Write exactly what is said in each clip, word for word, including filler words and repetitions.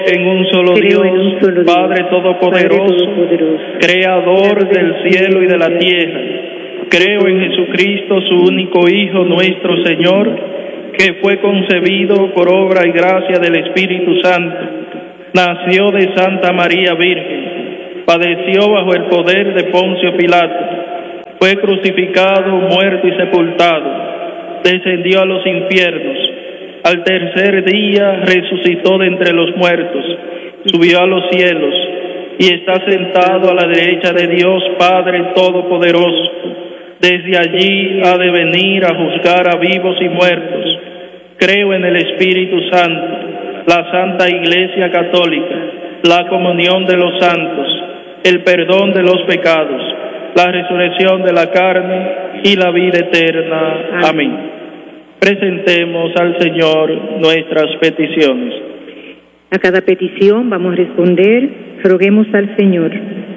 En un solo Creo Dios, en un solo Dios, Padre Todopoderoso, Padre Todopoderoso, Creador del cielo y de la tierra. Creo en Jesucristo, su único Hijo, nuestro Señor, que fue concebido por obra y gracia del Espíritu Santo. Nació de Santa María Virgen, padeció bajo el poder de Poncio Pilato, fue crucificado, muerto y sepultado, descendió a los infiernos. Al tercer día resucitó de entre los muertos, subió a los cielos y está sentado a la derecha de Dios Padre Todopoderoso. Desde allí ha de venir a juzgar a vivos y muertos. Creo en el Espíritu Santo, la Santa Iglesia Católica, la comunión de los santos, el perdón de los pecados, la resurrección de la carne y la vida eterna. Amén. Presentemos al Señor nuestras peticiones. A cada petición vamos a responder, roguemos al Señor.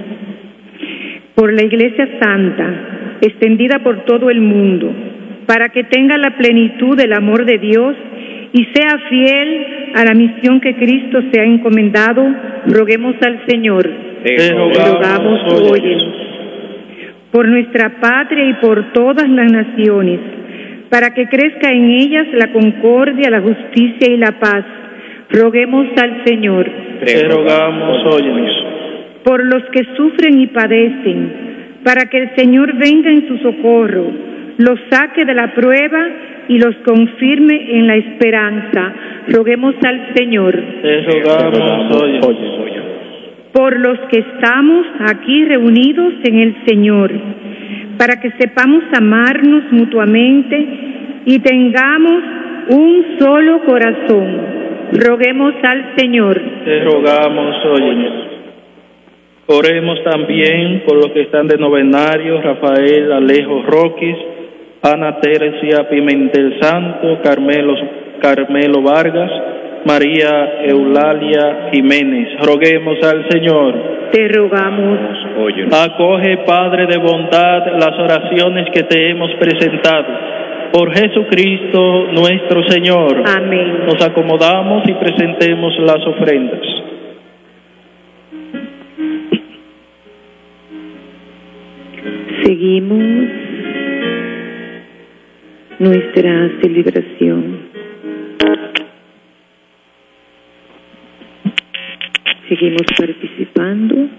Por la Iglesia Santa, extendida por todo el mundo, para que tenga la plenitud del amor de Dios y sea fiel a la misión que Cristo se ha encomendado, roguemos al Señor. Te rogamos, óyenos. Por nuestra patria y por todas las naciones, para que crezca en ellas la concordia, la justicia y la paz, roguemos al Señor. Te rogamos, óyenos. Por los que sufren y padecen, para que el Señor venga en su socorro, los saque de la prueba y los confirme en la esperanza, roguemos al Señor. Te rogamos, óyenos. Por los que estamos aquí reunidos en el Señor, para que sepamos amarnos mutuamente y tengamos un solo corazón, roguemos al Señor. Te rogamos, óyenos. Oremos también por los que están de novenario: Rafael Alejo Roquis, Ana Tercia Pimentel Santo, Carmelo, Carmelo Vargas, María Eulalia Jiménez. Roguemos al Señor. Te rogamos. Óyenos. Acoge, Padre de bondad, las oraciones que te hemos presentado. Por Jesucristo nuestro Señor. Amén. Nos acomodamos y presentemos las ofrendas. Seguimos nuestra celebración. Seguimos participando